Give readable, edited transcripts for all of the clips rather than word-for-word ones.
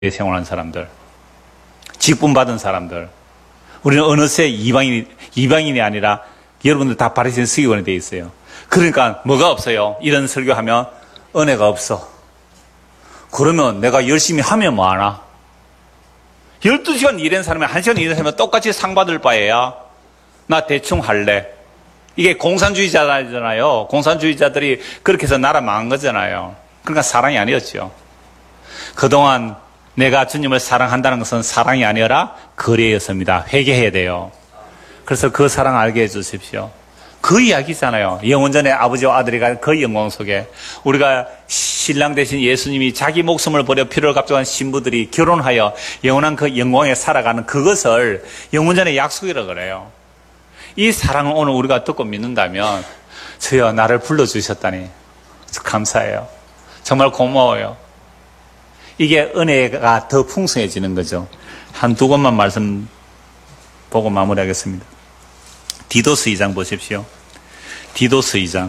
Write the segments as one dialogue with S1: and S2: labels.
S1: 생활한 사람들, 직분 받은 사람들, 우리는 어느새 이방인이 아니라 여러분들 다 바리새인 서기관이 되어 있어요. 그러니까 뭐가 없어요? 이런 설교하면 은혜가 없어. 그러면 내가 열심히 하면 뭐하나? 12시간 일한 사람이 1시간 일한 사람이 똑같이 상 받을 바에야 나 대충 할래. 이게 공산주의자잖아요. 공산주의자들이 그렇게 해서 나라 망한 거잖아요. 그러니까 사랑이 아니었죠. 그동안 내가 주님을 사랑한다는 것은 사랑이 아니라 거래였습니다. 회개해야 돼요. 그래서 그 사랑 알게 해주십시오. 그 이야기잖아요. 영원전에 아버지와 아들이 간 그 영광 속에 우리가 신랑 대신 예수님이 자기 목숨을 버려 피를 값져간 신부들이 결혼하여 영원한 그 영광에 살아가는 그것을 영원전의 약속이라고 그래요. 이 사랑을 오늘 우리가 듣고 믿는다면 주여 나를 불러주셨다니 감사해요. 정말 고마워요. 이게 은혜가 더 풍성해지는 거죠. 한두 권만 말씀 보고 마무리하겠습니다. 디도스 2장 보십시오. 디도스 2장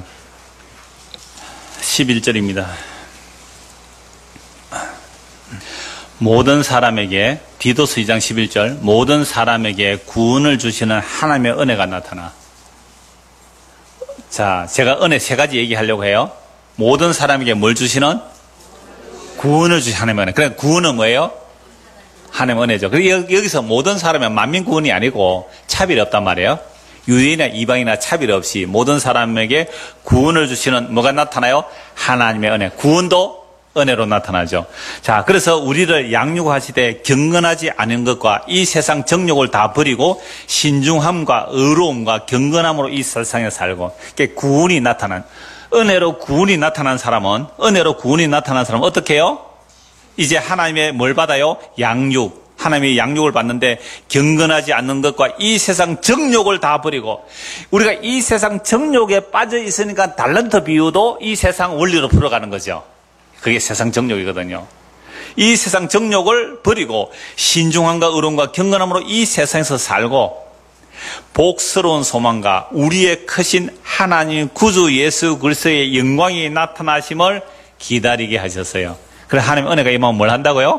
S1: 11절입니다. 모든 사람에게, 디도스 2장 11절, 모든 사람에게 구원을 주시는 하나님의 은혜가 나타나. 자, 제가 은혜 세 가지 얘기하려고 해요. 모든 사람에게 뭘 주시는? 구원을 주시는 하나님의 은혜. 그러니까 구원은 뭐예요? 하나님의 은혜죠. 여기서 모든 사람은 만민 구원이 아니고 차별이 없단 말이에요. 유대인이나 이방이나 차별 없이 모든 사람에게 구원을 주시는 뭐가 나타나요? 하나님의 은혜. 구원도 은혜로 나타나죠. 자, 그래서 우리를 양육하시되 경건하지 않은 것과 이 세상 정욕을 다 버리고 신중함과 의로움과 경건함으로 이 세상에 살고, 그게 구원이 나타난, 은혜로 구원이 나타난 사람은 어떻게 해요? 이제 하나님의 뭘 받아요? 양육. 하나님의 양육을 받는데 경건하지 않는 것과 이 세상 정욕을 다 버리고, 우리가 이 세상 정욕에 빠져 있으니까 달란트 비유도 이 세상 원리로 풀어가는 거죠. 그게 세상 정욕이거든요. 이 세상 정욕을 버리고 신중함과 의로움과 경건함으로 이 세상에서 살고 복스러운 소망과 우리의 크신 하나님 구주 예수 그리스도의 영광이 나타나심을 기다리게 하셨어요. 그래서 하나님 은혜가 임하면 뭘 한다고요?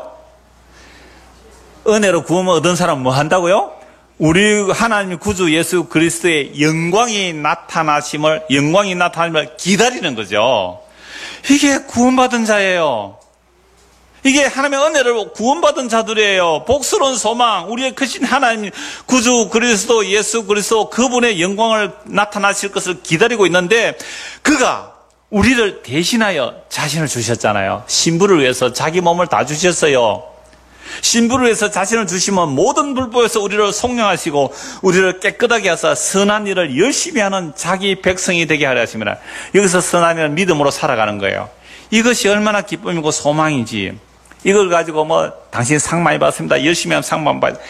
S1: 은혜로 구원을 얻은 사람은 뭐 한다고요? 우리 하나님 구주 예수 그리스도의 영광이 나타나심을 기다리는 거죠. 이게 구원받은 자예요. 이게 하나님의 은혜를 구원받은 자들이에요. 복스러운 소망, 우리의 크신 하나님 구주 그리스도 예수 그리스도 그분의 영광을 나타나실 것을 기다리고 있는데, 그가 우리를 대신하여 자신을 주셨잖아요. 신부를 위해서 자기 몸을 다 주셨어요. 신부를 위해서 자신을 주시면 모든 불법에서 우리를 속량하시고 우리를 깨끗하게 하사 선한 일을 열심히 하는 자기 백성이 되게 하려 하십니다. 여기서 선한 일은 믿음으로 살아가는 거예요. 이것이 얼마나 기쁨이고 소망이지. 이걸 가지고 당신 상 많이 받습니다, 열심히 하면 상 많이 받습니다,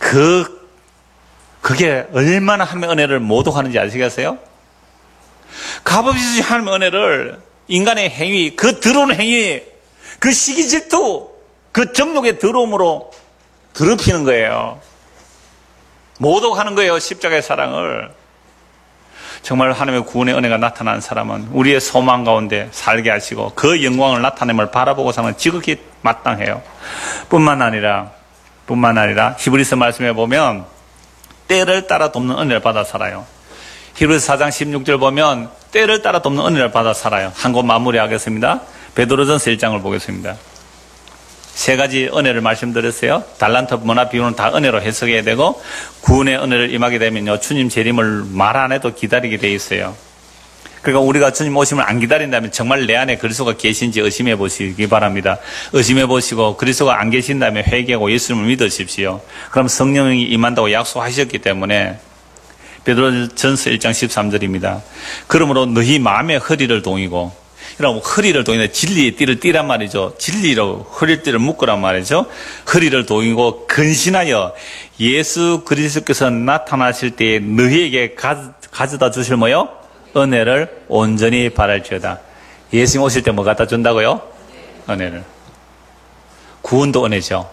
S1: 그게 얼마나 하나님의 은혜를 모독하는지 아시겠어요? 값없이 하나님의 은혜를 인간의 행위, 그 더러운 행위, 그 시기 질투, 그 정욕의 더러움으로 더럽히는 거예요. 모독하는 거예요, 십자가의 사랑을. 정말 하나님의 구원의 은혜가 나타난 사람은 우리의 소망 가운데 살게 하시고 그 영광을 나타냄을 바라보고 사는 지극히 마땅해요. 뿐만 아니라 히브리서 말씀에 보면 때를 따라 돕는 은혜를 받아 살아요. 히브리서 4장 16절 보면 때를 따라 돕는 은혜를 받아 살아요. 한 곳 마무리하겠습니다. 베드로전서 1장을 보겠습니다. 세 가지 은혜를 말씀드렸어요. 달란트, 문화, 비유는 다 은혜로 해석해야 되고, 구원의 은혜를 임하게 되면요, 주님 재림을 말 안 해도 기다리게 돼 있어요. 그러니까 우리가 주님 오심을 안 기다린다면 정말 내 안에 그리스도가 계신지 의심해 보시기 바랍니다. 의심해 보시고 그리스도가 안 계신다면 회개하고 예수님을 믿으십시오. 그럼 성령이 임한다고 약속하셨기 때문에 베드로전서 1장 13절입니다. 그러므로 너희 마음의 허리를 동이고, 그럼 허리를 동이는데 진리의 띠를 띠란 말이죠. 진리로 허리를 띠를 묶으란 말이죠. 허리를 동이고 근신하여 예수 그리스도께서 나타나실 때에 너희에게 가져다 주실 뭐요? 은혜를 온전히 바랄지어다. 예수님 오실 때 뭐 갖다 준다고요? 은혜를. 구원도 은혜죠.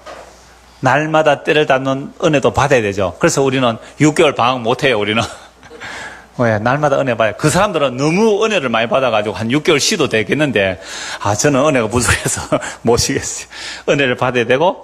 S1: 날마다 때를 닿는 은혜도 받아야 되죠. 그래서 우리는 6개월 방학 못해요, 우리는. 왜? 날마다 은혜 받아요. 그 사람들은 너무 은혜를 많이 받아가지고 한 6개월 쉬도 되겠는데, 저는 은혜가 부족해서 못 쉬겠어요. 은혜를 받아야 되고,